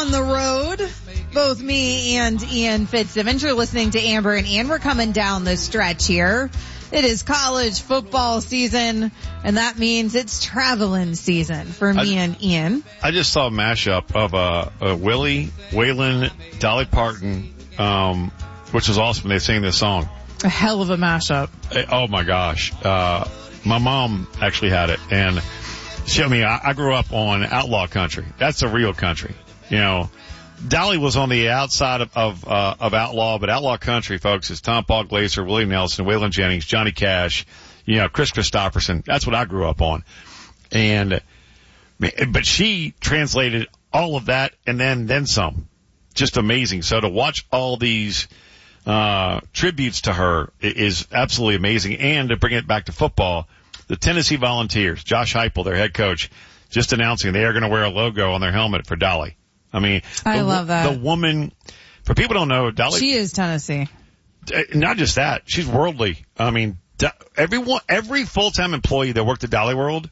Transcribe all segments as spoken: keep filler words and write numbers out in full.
on the road. Both me and Ian Fitzsimmons. You're listening to Amber and Ian. We're coming down the stretch here. It is college football season, and that means it's traveling season for me I, and Ian. I just saw a mashup of uh, uh, Willie, Waylon, Dolly Parton, um, which was awesome. They sang this song. A hell of a mashup. Oh, my gosh. Uh, my mom actually had it, and she, I mean, I, I grew up on outlaw country. That's the real country. You know, Dolly was on the outside of, of, uh, of outlaw, but outlaw country, folks, is Tom Paul Glaser, Willie Nelson, Waylon Jennings, Johnny Cash, you know, Chris Christopherson. That's what I grew up on. And, but she translated all of that and then, then some. Just amazing. So to watch all these, uh, tributes to her is absolutely amazing. And to bring it back to football, the Tennessee Volunteers, Josh Heupel, their head coach, just announcing they are going to wear a logo on their helmet for Dolly. I mean, I the, love that. The woman, for people who don't know, Dolly. She is Tennessee. Not just that. She's worldly. I mean, everyone, every full-time employee that worked at Dolly World,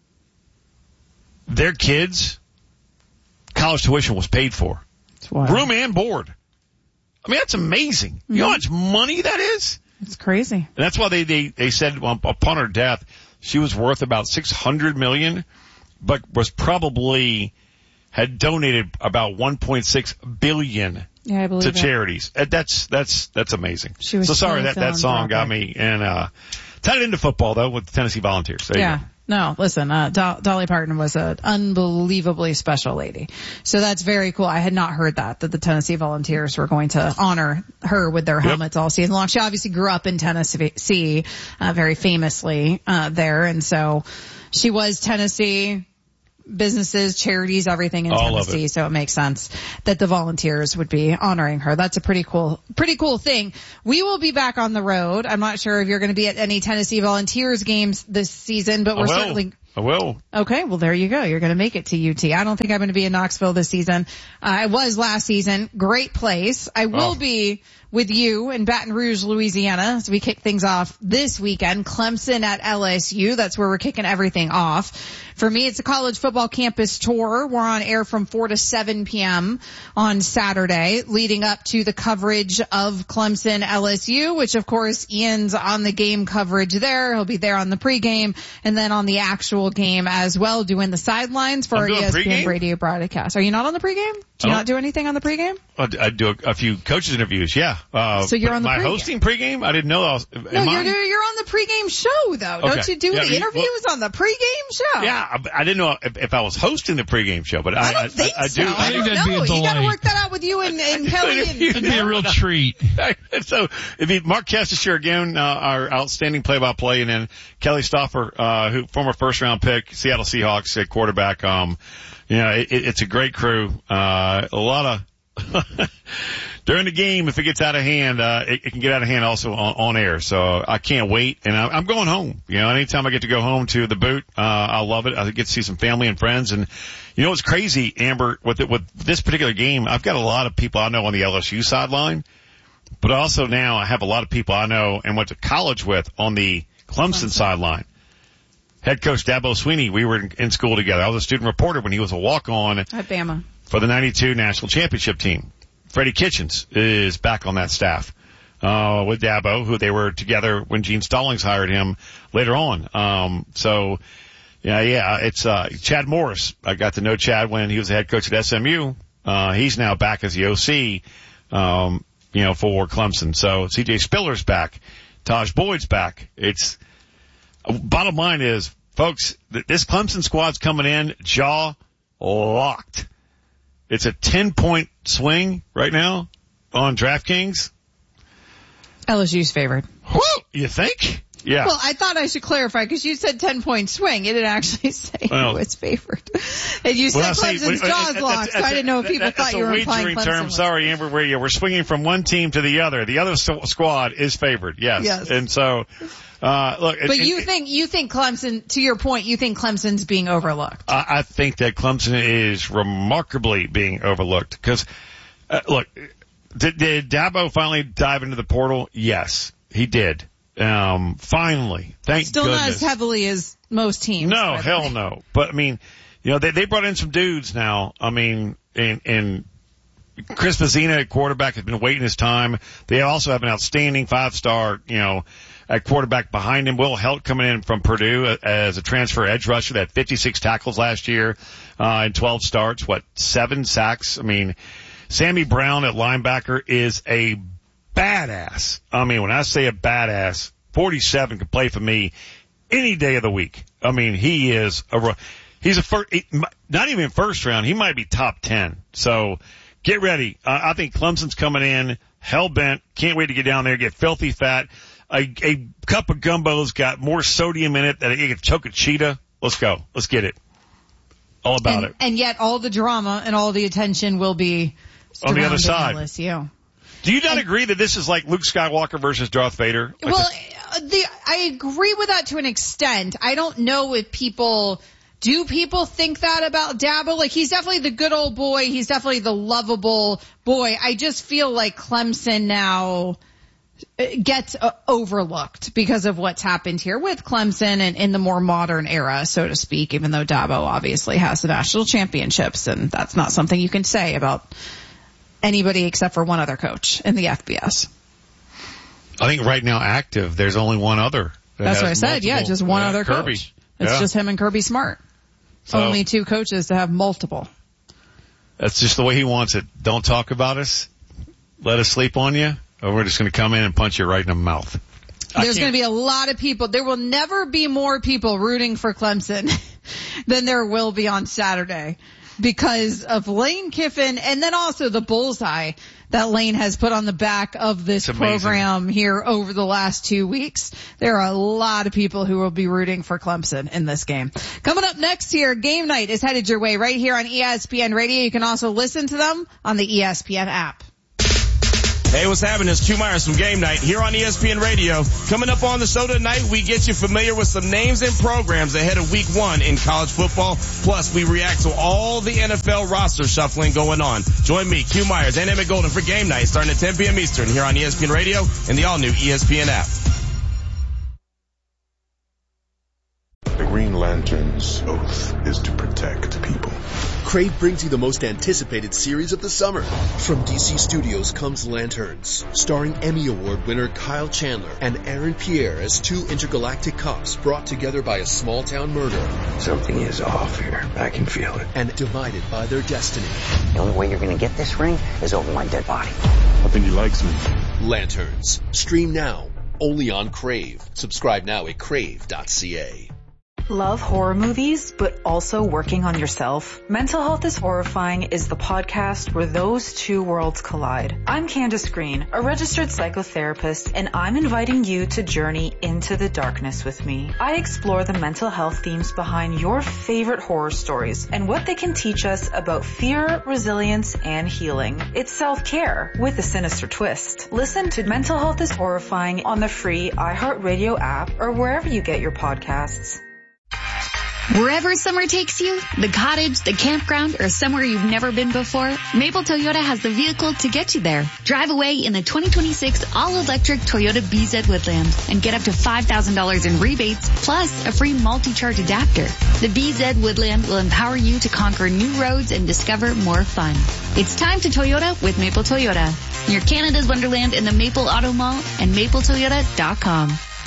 their kids, college tuition was paid for. Room and board. I mean, that's amazing. Mm-hmm. You know how much money that is? It's crazy. And that's why they, they, they said well, upon her death, she was worth about six hundred million dollars, but was probably had donated about one point six billion dollars yeah, I believe to that. charities. That's, that's, that's amazing. She was so sorry that, that song got me and, uh, tied into football though with the Tennessee Volunteers. There yeah. you go. No, listen, uh, Do- Dolly Parton was an unbelievably special lady. So that's very cool. I had not heard that, that the Tennessee Volunteers were going to honor her with their helmets yep. all season long. She obviously grew up in Tennessee, uh, very famously, uh, there. And so she was Tennessee. Businesses, charities, everything in All Tennessee. It. So it makes sense that the Volunteers would be honoring her. That's a pretty cool, pretty cool thing. We will be back on the road. I'm not sure if you're going to be at any Tennessee Volunteers games this season, but we're certainly. I will. Okay, well there you go. You're going to make it to U T. I don't think I'm going to be in Knoxville this season. Uh, I was last season. Great place. I will oh. be with you in Baton Rouge, Louisiana, as we kick things off this weekend. Clemson at L S U. That's where we're kicking everything off. For me, it's a college football campus tour. We're on air from four to seven p.m. on Saturday, leading up to the coverage of Clemson L S U, which of course Ian's on the game coverage there. He'll be there on the pregame and then on the actual game as well, doing the sidelines for I'm our E S P N pregame? radio broadcast. Are you not on the pregame? Do you not do anything on the pregame? I do a, a few coaches interviews, yeah. Uh, so you're on the my pregame. hosting pregame? I didn't know I was. No, you're, I? you're on the pregame show though. Okay. Don't you do yeah, the interviews well, on the pregame show? Yeah, I, I didn't know if, if I was hosting the pregame show, but I, I don't I, think I, I so. do. I, I don't that'd be a know. You delight. gotta work that out with you and, and Kelly. And, It'd be a real treat. So it'd be Mark Kestecher again, uh, our outstanding play-by-play, and then Kelly Stoffer, uh, who former first-round pick, Seattle Seahawks at quarterback. Um, you know, it, it's a great crew. Uh, a lot of. During the game, if it gets out of hand, uh, it, it can get out of hand also on, on air. So I can't wait. And I, I'm going home. You know, anytime I get to go home to the boot, uh, I love it. I get to see some family and friends. And you know what's crazy, Amber, with it, with this particular game, I've got a lot of people I know on the L S U sideline, but also now I have a lot of people I know and went to college with on the Clemson, Clemson. sideline. Head coach Dabo Swinney, we were in, in school together. I was a student reporter when he was a walk-on at Bama for the ninety-two national championship team. Freddie Kitchens is back on that staff, uh, with Dabo, who they were together when Gene Stallings hired him later on. Um, so, yeah, yeah, it's, uh, Chad Morris. I got to know Chad when he was the head coach at S M U. Uh, he's now back as the O C, um, you know, for Clemson. So C J Spiller's back. Taj Boyd's back. It's, bottom line is, folks, th- this Clemson squad's coming in jaw locked. It's a ten-point swing right now on DraftKings. L S U's favored. Woo! You think? Yeah. Well, I thought I should clarify because you said ten-point swing. It didn't actually say well, who was favored. And you said well, Clemson's see, jaws locked, so I didn't know if people that, thought you were implying Clemson. Term. Sorry, Amber, we're, yeah, we're swinging from one team to the other. The other squad is favored, yes. Yes. And so, uh, look. But it, you it, think, you think Clemson, to your point, you think Clemson's being overlooked? I, I think that Clemson is remarkably being overlooked because, uh, look, did, did Dabo finally dive into the portal? Yes, he did. Um, finally. Thank Still goodness. not as heavily as most teams. No, hell no. But I mean, you know, they, they brought in some dudes now. I mean, and, and Chris Mazzina at quarterback has been waiting his time. They also have an outstanding five-star, you know, at quarterback behind him. Will Helt coming in from Purdue as a transfer edge rusher that had fifty-six tackles last year, uh, and twelve starts, what, seven sacks? I mean, Sammy Brown at linebacker is a badass. I mean, when I say a badass, forty-seven could play for me any day of the week. I mean, he is a, he's a first, not even first round. He might be top ten. So get ready. Uh, I think Clemson's coming in hell bent. Can't wait to get down there, get filthy fat. A, a cup of gumbo's got more sodium in it than you could choke a cheetah. Let's go. Let's get it. All about and, it. And yet all the drama and all the attention will be on the other side. L S U. Do you not and, agree that this is like Luke Skywalker versus Darth Vader? Like well, the, the, I agree with that to an extent. I don't know if people, do people think that about Dabo? Like, he's definitely the good old boy. He's definitely the lovable boy. I just feel like Clemson now gets uh, overlooked because of what's happened here with Clemson and in the more modern era, so to speak, even though Dabo obviously has the national championships, and that's not something you can say about anybody except for one other coach in the F B S. I think right now active, there's only one other. That That's what I said. multiple. Yeah, just one yeah, other Kirby. coach. It's yeah. just him and Kirby Smart. So, only two coaches to have multiple. That's just the way he wants it. Don't talk about us. Let us sleep on you. Or we're just going to come in and punch you right in the mouth. There's going to be a lot of people. There will never be more people rooting for Clemson than there will be on Saturday because of Lane Kiffin and then also the bullseye that Lane has put on the back of this program here over the last two weeks. There are a lot of people who will be rooting for Clemson in this game. Coming up next here, Game Night is headed your way right here on E S P N Radio. You can also listen to them on the E S P N app. Hey, what's happening? It's Q Myers from Game Night here on E S P N Radio. Coming up on the show tonight, we get you familiar with some names and programs ahead of week one in college football. Plus, we react to all the N F L roster shuffling going on. Join me, Q Myers, and Emmett Golden for Game Night starting at ten p.m. Eastern here on E S P N Radio and the all-new E S P N app. The Green Lantern's oath is to protect people. Crave brings you the most anticipated series of the summer. From D C Studios comes Lanterns, starring Emmy Award winner Kyle Chandler and Aaron Pierre as two intergalactic cops brought together by a small-town murder. Something is off here. I can feel it. And divided by their destiny. The only way you're going to get this ring is over my dead body. I think he likes me. Lanterns. Stream now. Only on Crave. Subscribe now at crave dot c a. Love horror movies, but also working on yourself? Mental Health is Horrifying is the podcast where those two worlds collide. I'm Candace Green, a registered psychotherapist, and I'm inviting you to journey into the darkness with me. I explore the mental health themes behind your favorite horror stories and what they can teach us about fear, resilience, and healing. It's self-care with a sinister twist. Listen to Mental Health is Horrifying on the free iHeartRadio app or wherever you get your podcasts. Wherever summer takes you, the cottage, the campground, or somewhere you've never been before, Maple Toyota has the vehicle to get you there. Drive away in the twenty twenty-six all-electric Toyota B Z Woodland and get up to five thousand dollars in rebates, plus a free multi-charge adapter. The B Z Woodland will empower you to conquer new roads and discover more fun. It's time to Toyota with Maple Toyota. Near Canada's Wonderland in the Maple Auto Mall and maple toyota dot com.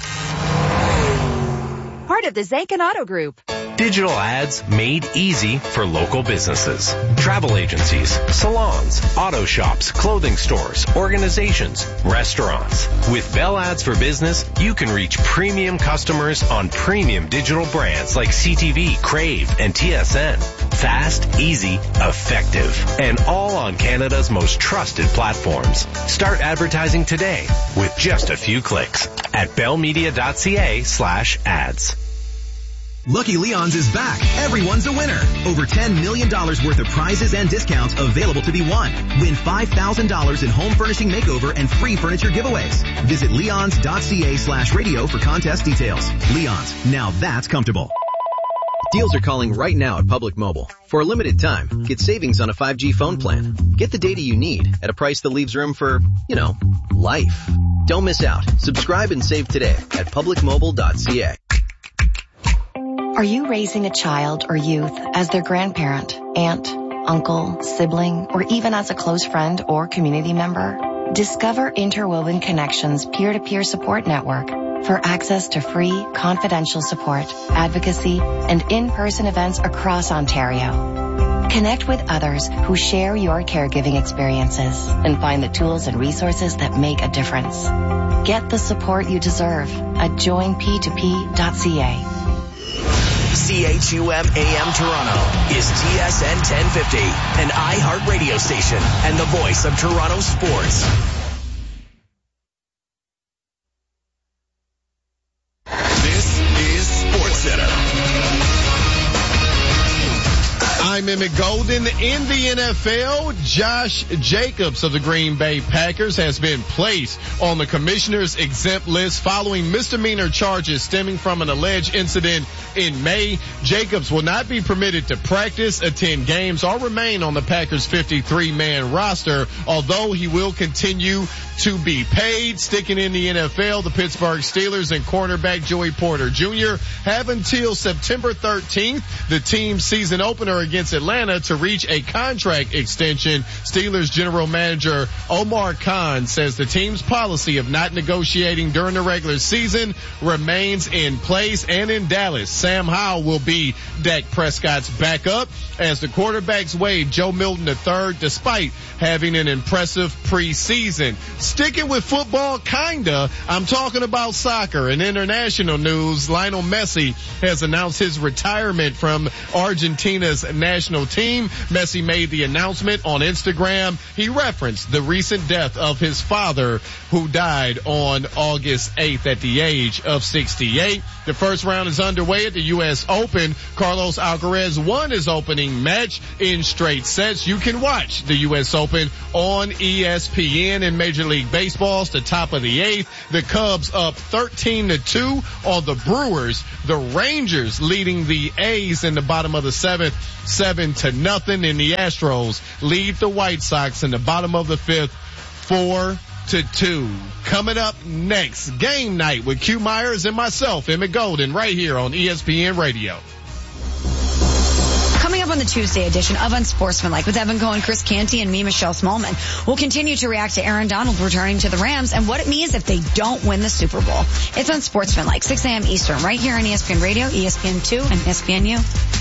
Part of the Zankin Auto Group. Digital ads made easy for local businesses. Travel agencies, salons, auto shops, clothing stores, organizations, restaurants. With Bell Ads for Business, you can reach premium customers on premium digital brands like C T V, Crave, and T S N. Fast, easy, effective, and all on Canada's most trusted platforms. Start advertising today with just a few clicks at bellmedia dot c a slash ads. Lucky Leon's is back. Everyone's a winner. Over ten million dollars worth of prizes and discounts available to be won. Win five thousand dollars in home furnishing makeover and free furniture giveaways. Visit leons dot c a slash radio for contest details. Leon's, now that's comfortable. Deals are calling right now at Public Mobile. For a limited time, get savings on a five G phone plan. Get the data you need at a price that leaves room for, you know, life. Don't miss out. Subscribe and save today at public mobile dot c a. Are you raising a child or youth as their grandparent, aunt, uncle, sibling, or even as a close friend or community member? Discover Interwoven Connections peer-to-peer support network for access to free, confidential support, advocacy, and in-person events across Ontario. Connect with others who share your caregiving experiences and find the tools and resources that make a difference. Get the support you deserve at join p two p dot c a. C H U M A M Toronto is T S N ten fifty, an iHeart radio station and the voice of Toronto sports. This is SportsCenter. I'm Emmett Golden. In the N F L, Josh Jacobs of the Green Bay Packers has been placed on the commissioner's exempt list following misdemeanor charges stemming from an alleged incident in May. Jacobs will not be permitted to practice, attend games, or remain on the Packers' fifty-three man roster, although he will continue to be paid. Sticking in the N F L, the Pittsburgh Steelers and cornerback Joey Porter Junior have until September thirteenth, the team's season opener against Atlanta, to reach a contract extension. Steelers general manager Omar Khan says the team's policy of not negotiating during the regular season remains in place. And in Dallas, Sam Howell will be Dak Prescott's backup as the quarterbacks waive Joe Milton the third despite having an impressive preseason. Sticking with football, kinda, I'm talking about soccer. In international news, Lionel Messi has announced his retirement from Argentina's national team. Messi made the announcement on Instagram. He referenced the recent death of his father, who died on August eighth at the age of sixty-eight. The first round is underway at the U S Open. Carlos Alcaraz won his opening match in straight sets. You can watch the U S Open on E S P N. In Major League Baseball, it's the top of the eighth. The Cubs up thirteen to two on the Brewers. The Rangers leading the A's in the bottom of the seventh, seven to nothing. And the Astros lead the White Sox in the bottom of the fifth, four to two. Coming up next, game night with Q Myers and myself, Emmett Golden, right here on E S P N Radio. Coming up on the Tuesday edition of Unsportsmanlike with Evan Cohen, Chris Canty, and me, Michelle Smallman, we'll continue to react to Aaron Donald returning to the Rams and what it means if they don't win the Super Bowl. It's Unsportsmanlike, six a.m. Eastern, right here on E S P N Radio, E S P N two, and E S P N U.